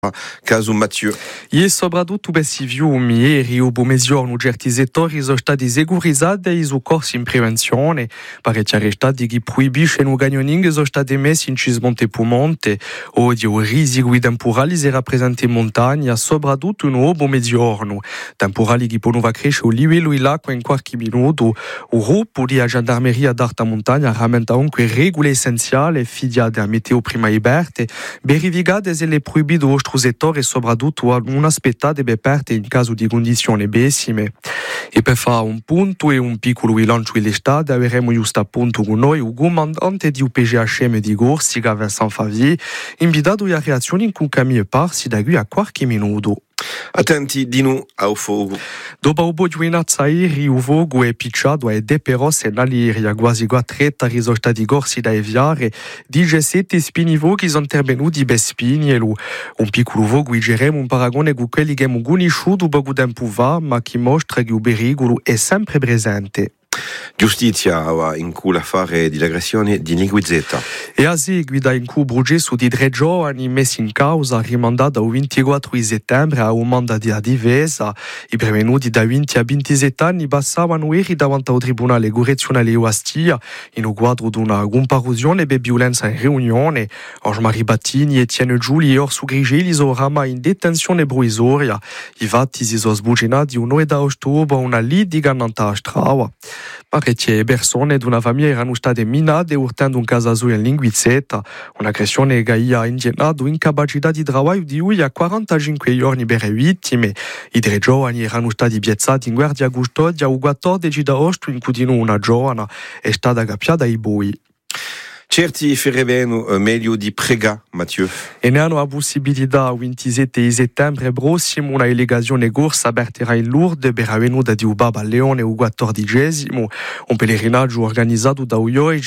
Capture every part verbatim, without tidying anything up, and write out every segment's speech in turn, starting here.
Caso Mathieu. E soprattutto per si viu mieri o bomeziorno certi settori sono stati segurizzati e i corsi in prevenzione. Parecchi arrestati che proibisce non gagnoning sono stati messi in cismonte pumonte o di rischi temporali si rappresenta in montagna, soprattutto in o bomeziorno. Temporali che possono crescere il livello dell'acqua in qualche minuto. O gruppo di gendarmeria d'Alta Montagna rammenta anche regole essenziali fidate a meteo prima iberte, verificate se le proibito settori e soprattutto non aspettate per parte in caso di condizioni pessime. E per fare un punto e un piccolo bilancio dell'estate avremo giusto appunto con noi il comandante di U P G H M di Corsica, Vincent Favier, invitato a reazioni in cui cammino parsi da qui a qualche minuto. Attenti di nu ao fogo. Dopo un po' di aerei, il fuoco è picciato e de però se nell'aria quasi trenta risultati corsi da evitare, diciassette spinivoghi sono intervenuti per spignelo. Un piccolo fuoco geremo un paragone con quelli che abbiamo conosciuto poco tempo fa, ma che mostra che il pericolo è sempre presente. Giustizia in cui l'affare di l'aggressione di Niguizeta. E a seguito in cui il processo di tre giovani messi in causa rimandato al ventiquattro di settembre a un mandato di difesa. I prevenuti da venti a ventisette anni passavano ieri davanti al Tribunale Correzionale di Ostia in un quadro di una comparuzione per violenza in riunione. Osmari Battini, Etienne Giuli e Orso Grigeli sono oramai in detenzione provvisoria. I fatti si sono sbuginati un nove ottobre a una litiga a Strava. Parecchie persone di una famiglia erano state minate urtando un casasoio in Linguizzetta, un'aggressione che ha ingenerato incapacità di lavoro di lui a quarantacinque giorni per le vittime. I tre giovani erano stati piazzati in guardia custodia il quattordici agosto in cui una giovane è stata cappiata ai bui. Certi farebbero meglio di pregare, Mathieu. E ne hanno la possibilità il ventisette di settembre prossimo una delegazione corsa aperterà in Lourdes per la venuta di Baba Leone il quattordicesimo, un pellegrinaggio organizzato da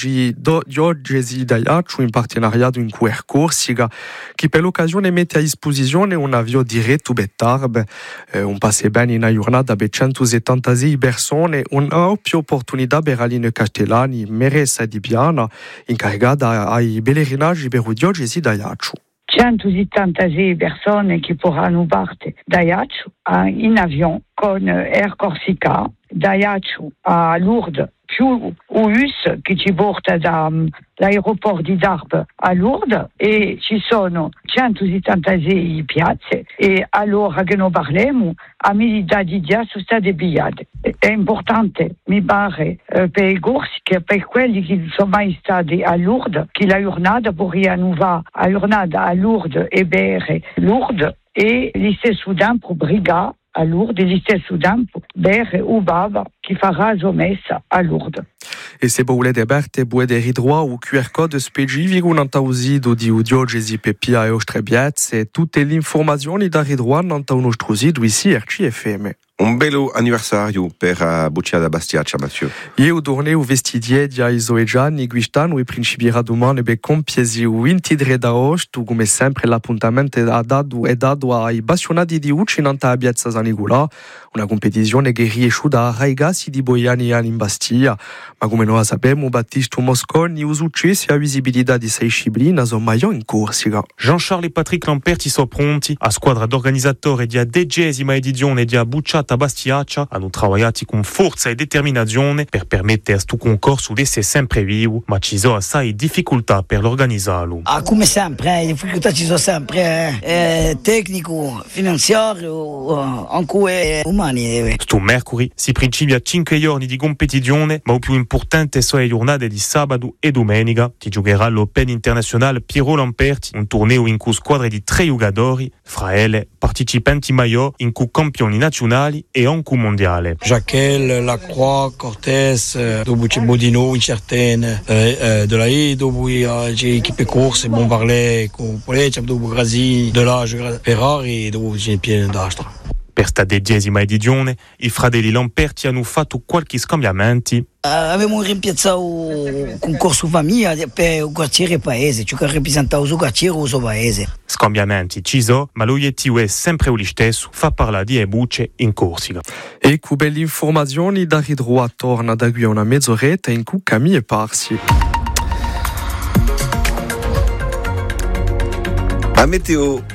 Diocesi d'Ajaccio in partenariato in Q R Corsica, che per l'occasione mette a disposizione un avvio diretto per Tarbes, eh, un passe bene in una giornata per centosettantasei persone, un'ampia opportunità per Aline Castellani, Meressa di Piana, in ai pellegrinaggi per la diocesi d'Ajaccio. centosettantasei persone che potranno parte da Ajaccio in avion con Air Corsica, da Ajaccio a Lourdes, più un bus che ci porta dall'aeroporto di Tarbes a Lourdes e ci sono centosettantasei piazze e allora che noi parliamo a milità di già sono state bigliate. È importante, mi pare, eh, per i corsi che per quelli che sono mai stati a Lourdes, che la giornata potrebbe va a giornata a Lourdes e per Lourdes e lo stesso tempo brigare a Lourdes, e lo stesso tempo per il Baba che farà la messa a Lourdes. E se volete aperte potete ritrovare il Q R code specifico nel sito di Diocesi Peppia e Ostrebiezze e tutte le informazioni da ritrovare nel nostro sito ici R C F M. Un bello anniversario per uh, Buccia Bastiaccia, Mathieu. Io torneo vestiti di Isoegiani quest'anno e principierà domani per compiere il ventitré agosto, come sempre l'appuntamento è dato, è dato ai passionati di Ucci in Anta Piazza San Nicolò, una competizione che riesce a ragazzi di Boiani e in Bastia, ma come noi sappiamo Battista Mosconi i successi e la visibilità di sei discipline sono maggiori in Corsica. Jean-Charles e Patrick Lamperti sono pronti, a squadra d'organizzatori di decima edizione di Buccia Bastiaccia hanno lavorato con forza e determinazione per permettere a questo concorso di essere sempre vivo, ma ci sono assai difficoltà per l'organizzarlo. Ah, come sempre, eh, le difficoltà ci sono sempre, eh, eh, tecnico, finanziario, anche umani. Sto mercoledì si principia cinque giorni di competizione, ma il più importante sono le giornate di sabato e domenica. Ti giocherà l'Open International Piero Lamperti, un torneo in cui squadre di tre giocatori, fra elle partecipanti maggiori, in cui campioni nazionali e anche mondiale. Jacquel, Lacroix, Cortés, dopo c'è Bodino, Incertaine, de la E, dopo c'è equipe corse, Bombarlet, con Poleccia, dopo Grasi, de là Ferrari e dopo c'è Pieno d'Astra. Per sta decima edizione, i fratelli Lamperti hanno fatto qualche scambiamenti. Uh, abbiamo rimpiazzato il concorso famiglia per il quartiere paese, cioè che rappresentava il quartiere o il paese. Scambiamenti ci sono, ma l'obiettivo è sempre lo stesso, fa parlare di Bucce in Corsica. E con belle informazioni da ritrovare torna da qui a una mezz'oretta in cui cammino e parsi. A meteo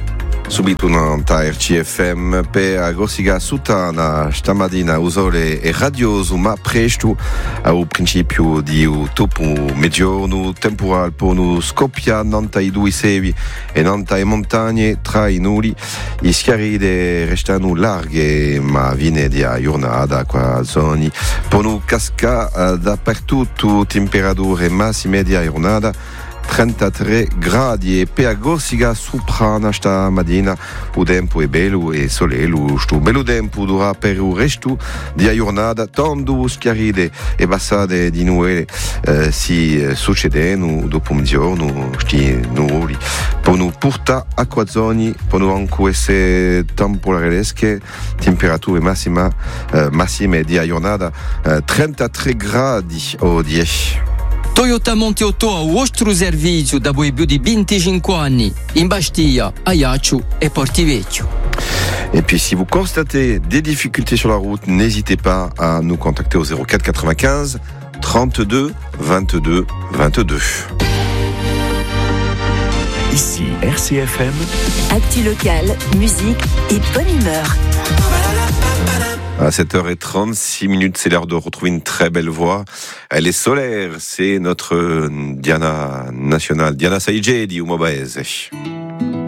subito nanta R C F M pe a Gorsiga Sutana stamattina usole e radioso ma presto ao principio di o topo mediorno temporal po no scoppia nanta i due sevi e nanta e montagne tra i nuli i schiaride restano larghe ma vine di a giornata qua zoni po no casca dappertutto temperature massime di a giornata trentatré gradi e pe a Gorsiga Suprana sta mattina o tempo è bello e solelo sto bello tempo dura per o resto di a giornata tanto schiaride e passate di nuove eh, si succedono dopo mezzogiorno sti nuvoli per non porta acqua zoni per non anche essere temporalesche temperature massima eh, massime di a giornata eh, trentatré gradi o dieci. Toyota Monteotto ha vostro servizio da più di venticinque anni in Bastia, Ajaccio et Portivecchio. Et puis si vous constatez des difficultés sur la route, n'hésitez pas à nous contacter au zéro quatre quatre-vingt-quinze trente-deux vingt-deux vingt-deux. Ici R C F M. Actu locale, musique et bonne humeur. À sept heures trente-six minutes, c'est l'heure de retrouver une très belle voix. Elle est solaire, c'est notre Diana nationale, Diana Saïdje di Umobaese.